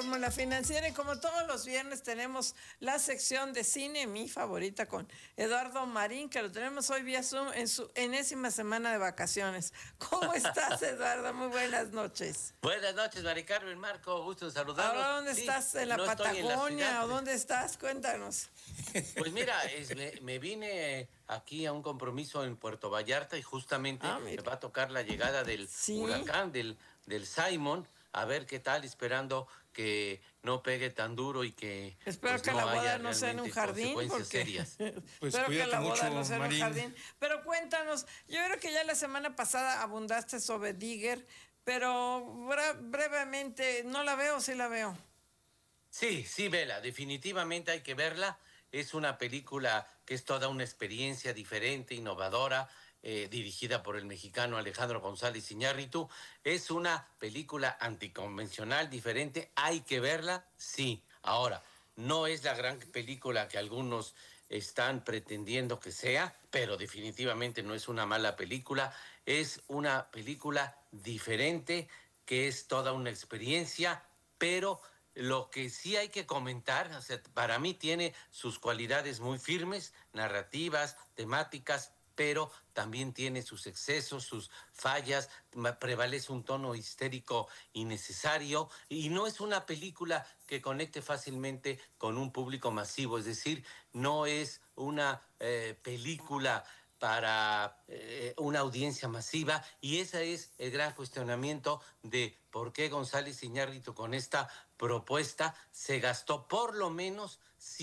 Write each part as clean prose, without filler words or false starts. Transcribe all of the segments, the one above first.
Fórmula Financiera y como todos los viernes tenemos la sección de cine, mi favorita, con Eduardo Marín, que lo tenemos hoy vía Zoom en su enésima semana de vacaciones. ¿Cómo estás, Eduardo? Muy buenas noches. Buenas noches, Mari Carmen, Marco, gusto en saludarlos. ¿Ahora dónde estás? ¿En la no estoy en la Patagonia? ciudad. ¿O dónde estás? Cuéntanos. Pues mira, me vine aquí a un compromiso en Puerto Vallarta y justamente me Mira. va a tocar la llegada del Sí. huracán, del Simon, a ver qué tal, esperando que no pegue tan duro y que Espero pues, que no la boda haya no sea en un realmente jardín, consecuencias porque serias. Pues espero que cuídate la boda mucho, no sea en un Marín. jardín. Pero cuéntanos, yo creo que ya la semana pasada abundaste sobre Digger, pero brevemente, ¿no la veo o sí la veo? Sí, vela, definitivamente hay que verla. Es una película que es toda una experiencia diferente, innovadora, dirigida por el mexicano Alejandro González Iñárritu. Es una película anticonvencional, diferente, hay que verla, sí. Ahora, no es la gran película que algunos están pretendiendo que sea, pero definitivamente no es una mala película. Es una película diferente, que es toda una experiencia, pero lo que sí hay que comentar, o sea, para mí tiene sus cualidades muy firmes, narrativas, temáticas, pero también tiene sus excesos, sus fallas, prevalece un tono histérico innecesario y no es una película que conecte fácilmente con un público masivo, es decir, no es una película para una audiencia masiva, y ese es el gran cuestionamiento de por qué González Iñárritu con esta propuesta se gastó por lo menos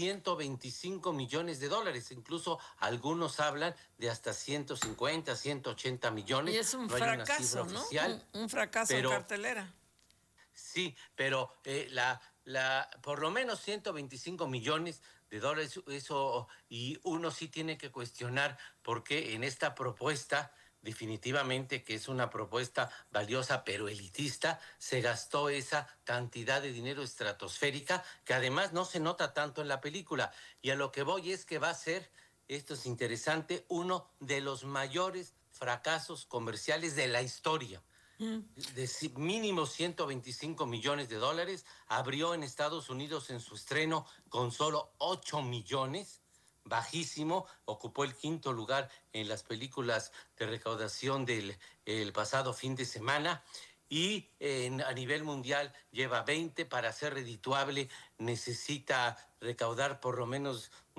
125 millones de dólares, incluso algunos hablan de hasta 150, 180 millones, Y es un no hay una cifra fracaso, ¿no? oficial, Un fracaso en pero cartelera. sí, pero por lo menos 125 millones de dólares, eso, y uno sí tiene que cuestionar por qué en esta propuesta, definitivamente que es una propuesta valiosa pero elitista, se gastó esa cantidad de dinero estratosférica que además no se nota tanto en la película. Y a lo que voy es que va a ser, esto es interesante, uno de los mayores fracasos comerciales de la historia. De mínimo 125 millones de dólares, abrió en Estados Unidos en su estreno con solo 8 millones, bajísimo, ocupó el quinto lugar en las películas de recaudación del el pasado fin de semana, y a nivel mundial lleva 20, para ser redituable necesita recaudar por lo menos